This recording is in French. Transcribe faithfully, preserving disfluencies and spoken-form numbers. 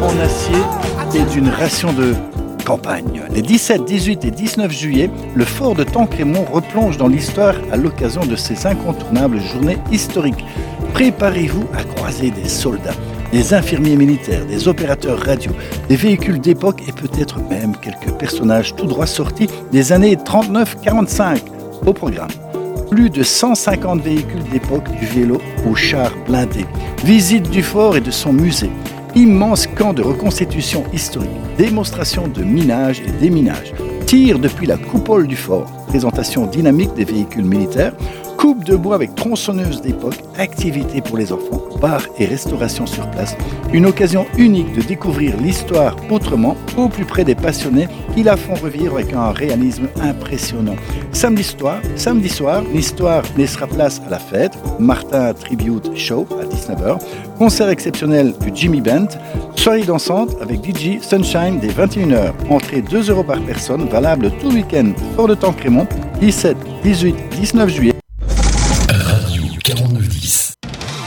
en acier et d'une ration de campagne. Les dix-sept, dix-huit et dix-neuf juillet, le fort de Tancrémont replonge dans l'histoire à l'occasion de ces incontournables journées historiques. Préparez-vous à croiser des soldats, des infirmiers militaires, des opérateurs radio, des véhicules d'époque et peut-être même quelques personnages tout droit sortis des années trente-neuf quarante-cinq. Au programme, plus de cent cinquante véhicules d'époque du vélo aux chars blindés, visite du fort et de son musée, immense camp de reconstitution historique, démonstration de minage et déminage, tir depuis la coupole du fort, présentation dynamique des véhicules militaires, coupe de bois avec tronçonneuse d'époque, activités pour les enfants, bar et restauration sur place. Une occasion unique de découvrir l'histoire autrement, au plus près des passionnés qui la font revivre avec un réalisme impressionnant. Samedi soir, samedi soir, l'histoire laissera place à la fête, Martin Tribute Show à dix-neuf heures, concert exceptionnel du Jimmy Band, soirée dansante avec D J Sunshine dès vingt et une heures. Entrée deux euros par personne, valable tout le week-end, Fort de Tancrémont, dix-sept, dix-huit, dix-neuf juillet.